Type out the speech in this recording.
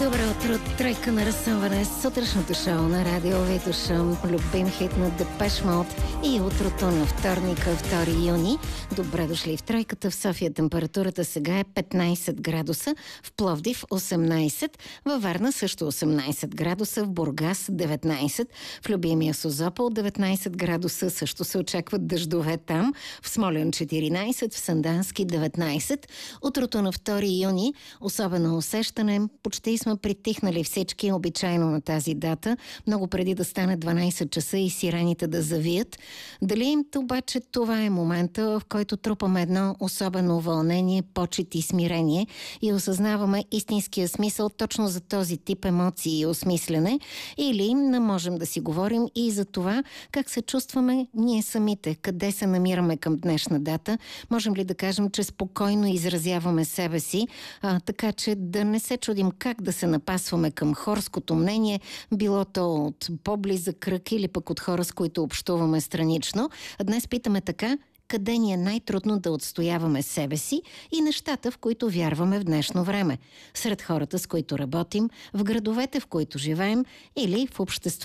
Добро утро, тройка на разсъмване, сутрешното шоу на Радио Витоша, любим хит на Депеш Мод и утрото на вторника, 2 юни. Добре дошли в тройката. В София температурата сега е 15 градуса, в Пловдив 18, във Варна също 18 градуса, в Бургас 19, в любимия Созопол 19 градуса, също се очакват дъждове там, в Смолян 14, в Сандански 19. Утрото на 2 юни, особено усещане, почти сме притихнали всички, обичайно на тази дата, много преди да стане 12 часа и сирените да завият. Дали обаче това е момента, в който трупаме едно особено вълнение, почет и смирение и осъзнаваме истинския смисъл точно за този тип емоции и осмислене, или не можем да си говорим и за това как се чувстваме ние самите, къде се намираме към днешна дата, можем ли да кажем, че спокойно изразяваме себе си, така че да не се чудим как да се напасваме към хорското мнение, било то от по-близък кръг или пък от хора, с които общуваме странично. А днес питаме така: къде ни е най-трудно да отстояваме себе си и нещата, в които вярваме в днешно време? Сред хората, с които работим, в градовете, в които живеем или в обществото,